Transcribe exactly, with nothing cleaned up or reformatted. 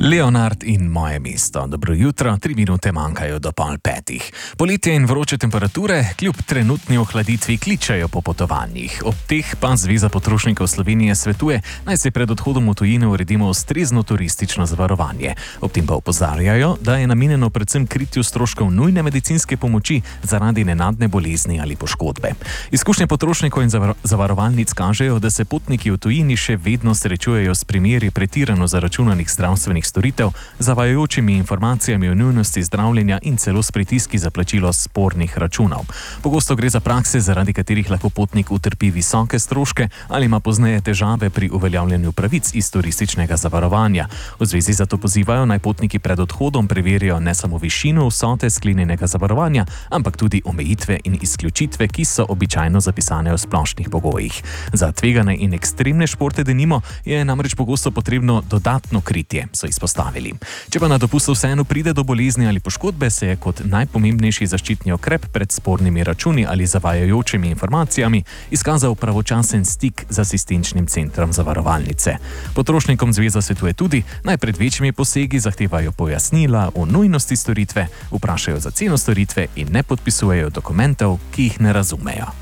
Leonard in moje mesto. Dobro jutro, tri minute manjkajo do pol petih. Poletje in vroče temperature kljub trenutni ohladitvi kličejo po potovanjih. Ob teh pa Zveza potrošnikov Slovenije svetuje, naj se pred odhodom v tujino uredimo ustrezno turistično zavarovanje. Ob tem pa opozarjajo, da je namenjeno predvsem kritju stroškov nujne medicinske pomoči zaradi nenadne bolezni ali poškodbe. Izkušnje potrošnikov in zavarovalnic kažejo, da se potniki v tujini še vedno srečujejo s primeri pretirano zaračunanih zdravstvenih storitev, zavajajočimi informacijami o nujnosti zdravljenja in celo s pritiski za plačilo spornih računov. Pogosto gre za prakse, zaradi katerih lahko potnik utrpi visoke stroške ali ima pozneje težave pri uveljavljanju pravic iz turističnega zavarovanja. V zvezi zato pozivajo, naj potniki pred odhodom preverijo ne samo višino vsote sklenjenega zavarovanja, ampak tudi omejitve in izključitve, ki so običajno zapisane v splošnih pogojih. Za tvegane in ekstremne športe denimo je namreč pogosto potrebno dodatno kritje, so izpostavili. Če pa na dopustu vseeno pride do bolezni ali poškodbe, se je kot najpomembnejši zaščitni ukrep pred spornimi računi ali zavajajočimi informacijami izkazal pravočasen stik z asistenčnim centrom zavarovalnice. Potrošnikom zveza svetuje tudi, naj pred večjimi posegi zahtevajo pojasnila o nujnosti storitve, vprašajo za ceno storitve in ne podpisujejo dokumentov, ki jih ne razumejo.